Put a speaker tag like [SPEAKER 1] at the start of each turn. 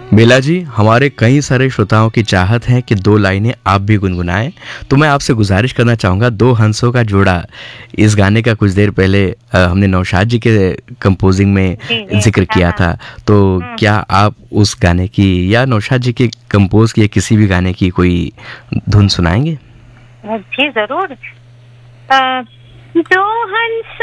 [SPEAKER 1] बेला जी, हमारे कई सारे श्रोताओं की चाहत है कि 2 लाइनें आप भी गुनगुनाएँ, तो मैं आपसे गुज़ारिश करना चाहूँगा 2 हंसों का जोड़ा इस गाने का कुछ देर पहले हमने नौशाद जी के कंपोज़िंग में
[SPEAKER 2] जी, जी।
[SPEAKER 1] ज़िक्र
[SPEAKER 2] हाँ,
[SPEAKER 1] किया
[SPEAKER 2] हाँ।
[SPEAKER 1] था। तो
[SPEAKER 2] हुँ,
[SPEAKER 1] क्या आप उस गाने की या नौशाद जी के कंपोज़ किए किसी भी गाने की कोई धुन सुनाएँगे?
[SPEAKER 2] जी ज़रूर। अ, 2 हंस